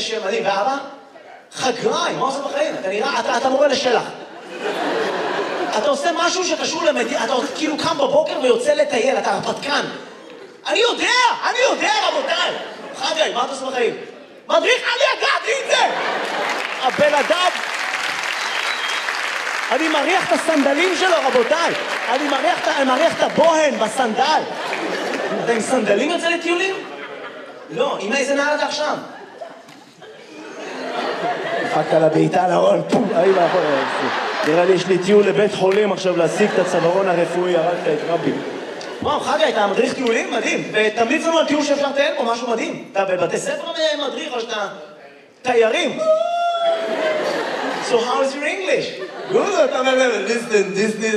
שם מדהים, ואבא? חגריים, מה עושה בחיים? אתה נראה, אתה מורה לשלח. אתה עושה משהו שקשור למדינה, אתה כאילו קם בבוקר ויוצא לטייל, אתה הרפתקן. אני יודע, רבותיי. חגי, מה אתה עושה בחיים? מדריך, אני ידעתי את זה! הבן אדם... אני מריח את הסנדלים שלו, רבותיי. אני מריח את הבוהן בסנדל. אתה עם סנדלים יוצא לטיולים? לא, עם איזה נעל אתה עכשיו? דפקת לה בעיטה להול, פום, נראה לי יש לי טיול לבית חולים עכשיו להשיג את הצווארון הרפואי, הרגת את רבי. וואו, חגי, אתה מדריך טיולים? מדהים. ותמליץ לנו על טיול שאפשר לטייל פה, משהו מדהים. אתה בבתי ספר מדריך או שאתה תיירים? So how is your English? Good, listen, this